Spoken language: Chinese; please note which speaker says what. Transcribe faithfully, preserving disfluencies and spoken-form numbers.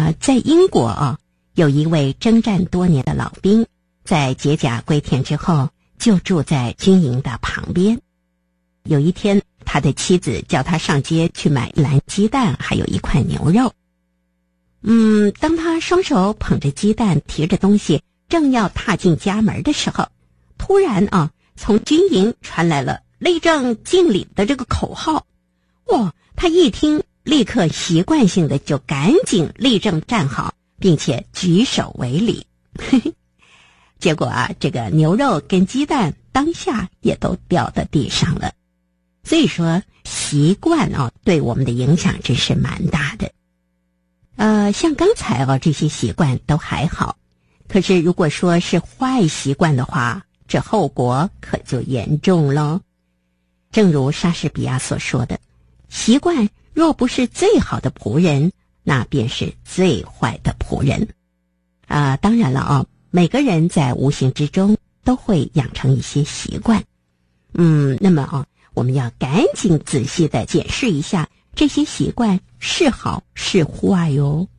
Speaker 1: 呃，在英国啊，有一位征战多年的老兵，在解甲归田之后，就住在军营的旁边。有一天，他的妻子叫他上街去买一篮鸡蛋，还有一块牛肉。嗯，当他双手捧着鸡蛋，提着东西，正要踏进家门的时候，突然啊，从军营传来了立正敬礼的这个口号。哇，他一听，立刻习惯性的就赶紧立正站好，并且举手为礼。结果啊，这个牛肉跟鸡蛋当下也都掉到地上了。所以说，习惯啊，对我们的影响真是蛮大的。呃，像刚才啊，这些习惯都还好，可是如果说是坏习惯的话，这后果可就严重了。正如莎士比亚所说的，习惯若不是最好的仆人，那便是最坏的仆人。啊、呃，当然了啊，每个人在无形之中都会养成一些习惯。嗯，那么啊，我们要赶紧仔细的检视一下这些习惯是好是坏哟。